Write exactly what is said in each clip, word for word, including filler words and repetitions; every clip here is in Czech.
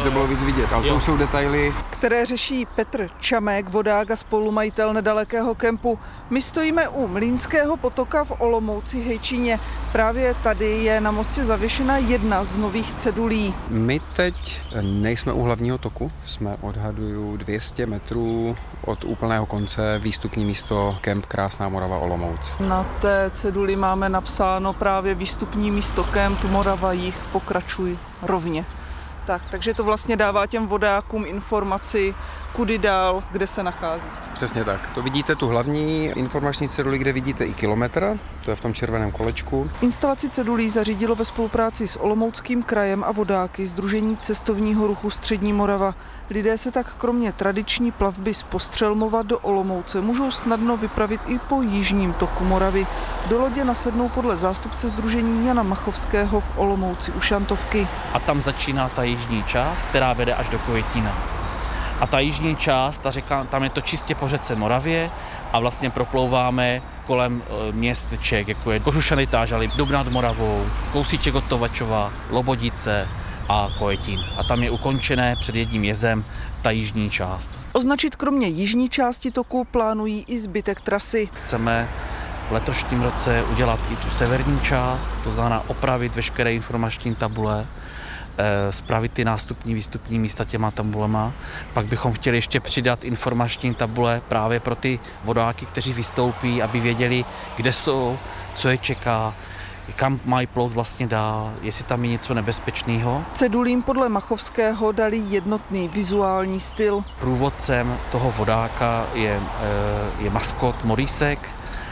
to bylo víc vidět, ale to už jsou detaily, které řeší Petr Čamek, vodák a spolumajitel nedalekého kempu. My stojíme u Mlýnského potoka v Olomouci Hejčíně. Právě tady je na mostě zavěšena jedna z nových cedulí. My teď nejsme u hlavního toku, jsme odhaduju dvě stě metrů od úplného konce, výstupní místo kemp Krásná Morava Olomouc. Na té ceduli máme napsáno právě výstupní místo kemp Morava Jih, pokračuj rovně. Tak, takže to vlastně dává těm vodákům informaci, kudy dál, kde se nachází. Přesně tak. To vidíte tu hlavní informační ceduli, kde vidíte i kilometr, to je v tom červeném kolečku. Instalaci cedulí zařídilo ve spolupráci s Olomouckým krajem a vodáky Sdružení cestovního ruchu Střední Morava. Lidé se tak kromě tradiční plavby z Postřelmova do Olomouce můžou snadno vypravit i po jižním toku Moravy. Do lodě nasednou podle zástupce sdružení Jana Machovského v Olomouci u Šantovky. A tam začíná ta jižní část, která vede až do Kojetína. A ta jižní část, ta řeka, tam je to čistě po řece Moravě a vlastně proplouváme kolem městeček, jako je Kožušany Tážaly, Dub nad Moravou, kousíček od Tovačova, Lobodice a Kojetín. A tam je ukončené před jedním jezem ta jižní část. Označit kromě jižní části toku plánují i zbytek trasy. Chceme v letošním roce udělat i tu severní část, to znamená opravit veškeré informační tabule, spravit ty nástupní, výstupní místa těma tabulema. Pak bychom chtěli ještě přidat informační tabule právě pro ty vodáky, kteří vystoupí, aby věděli, kde jsou, co je čeká, kam mají plout vlastně dál, jestli tam je něco nebezpečného. Cedulím podle Machovského dali jednotný vizuální styl. Průvodcem toho vodáka je, je maskot Morísek,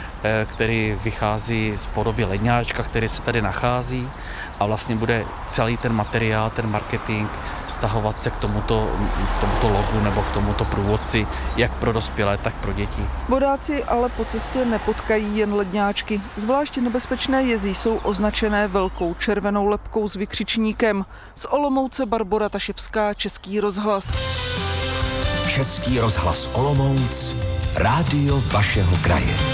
který vychází z podoby ledňáčka, který se tady nachází a vlastně bude celý ten materiál, ten marketing vztahovat se k tomuto, k tomuto logu nebo k tomuto průvodci, jak pro dospělé, tak pro děti. Vodáci ale po cestě nepotkají jen ledňáčky. Zvláště nebezpečné jezy jsou označené velkou červenou lebkou s vykřičníkem. Z Olomouce Barbora Taševská, Český rozhlas. Český rozhlas Olomouc, rádio vašeho kraje.